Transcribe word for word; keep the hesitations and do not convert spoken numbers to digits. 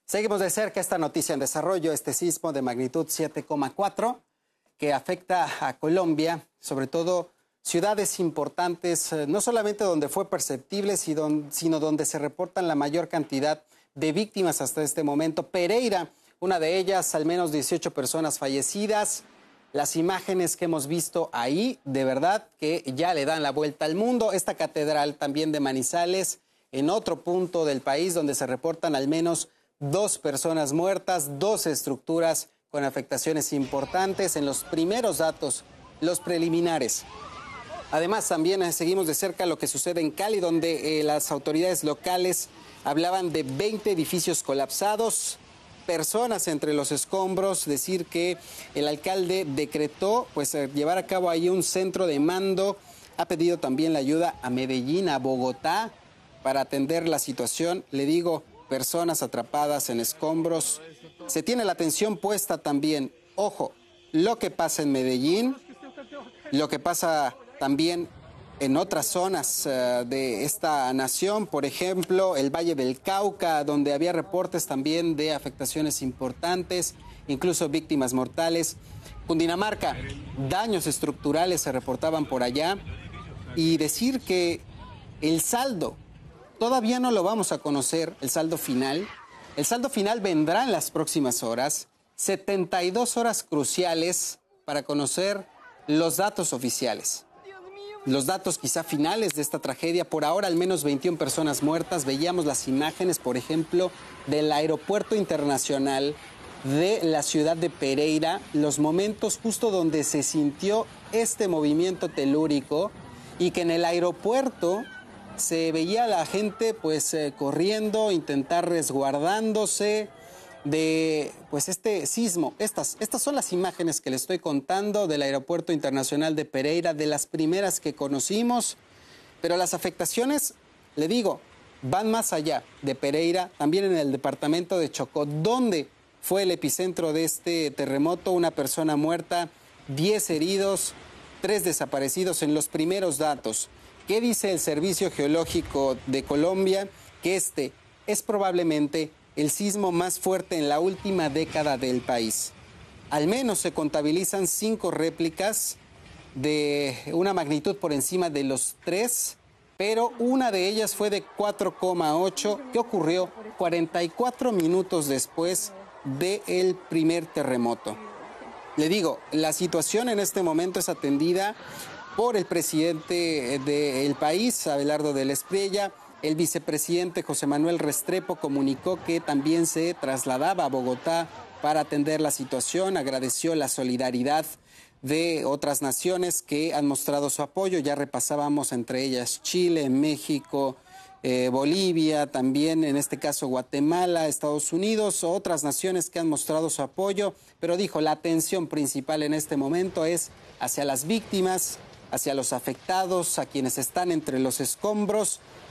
Seguimos de cerca esta noticia en desarrollo, este sismo de magnitud siete coma cuatro que afecta a Colombia, sobre todo ciudades importantes, no solamente donde fue perceptible, sino donde se reportan la mayor cantidad de víctimas hasta este momento. Pereira, una de ellas, al menos dieciocho personas fallecidas. Las imágenes que hemos visto ahí, de verdad que ya le dan la vuelta al mundo. Esta catedral también de Manizales, en otro punto del país donde se reportan al menos dos personas muertas, dos estructuras con afectaciones importantes. En los primeros datos, los preliminares. Además, también eh, seguimos de cerca lo que sucede en Cali, donde eh, las autoridades locales hablaban de veinte edificios colapsados, personas entre los escombros, decir que el alcalde decretó pues eh, llevar a cabo ahí un centro de mando. Ha pedido también la ayuda a Medellín, a Bogotá, para atender la situación. Le digo, personas atrapadas en escombros. Se tiene la atención puesta también, ojo, lo que pasa en Medellín, lo que pasa también en otras zonas uh, de esta nación, por ejemplo, el Valle del Cauca, donde había reportes también de afectaciones importantes, incluso víctimas mortales. Cundinamarca, daños estructurales se reportaban por allá. Y decir que el saldo, todavía no lo vamos a conocer, el saldo final. El saldo final vendrá en las próximas horas, setenta y dos horas cruciales para conocer los datos oficiales. Los datos quizá finales de esta tragedia. Por ahora al menos veintiuna personas muertas. Veíamos las imágenes, por ejemplo, del aeropuerto internacional de la ciudad de Pereira, los momentos justo donde se sintió este movimiento telúrico y que en el aeropuerto se veía a la gente pues eh, corriendo, intentar resguardándose de pues este sismo. Estas, estas son las imágenes que le estoy contando del Aeropuerto Internacional de Pereira, de las primeras que conocimos, pero las afectaciones, le digo, van más allá de Pereira, también en el departamento de Chocó, donde fue el epicentro de este terremoto. Una persona muerta, diez heridos, tres desaparecidos en los primeros datos. ¿Qué dice el Servicio Geológico de Colombia? Que este es probablemente el sismo más fuerte en la última década del país. Al menos se contabilizan cinco réplicas de una magnitud por encima de los tres, pero una de ellas fue de cuatro coma ocho, que ocurrió cuarenta y cuatro minutos después del primer terremoto. Le digo, la situación en este momento es atendida por el presidente del país, Abelardo del Espriella. El vicepresidente José Manuel Restrepo comunicó que también se trasladaba a Bogotá para atender la situación. Agradeció la solidaridad de otras naciones que han mostrado su apoyo. Ya repasábamos entre ellas Chile, México, eh, Bolivia, también en este caso Guatemala, Estados Unidos, otras naciones que han mostrado su apoyo. Pero dijo, la atención principal en este momento es hacia las víctimas, hacia los afectados, a quienes están entre los escombros.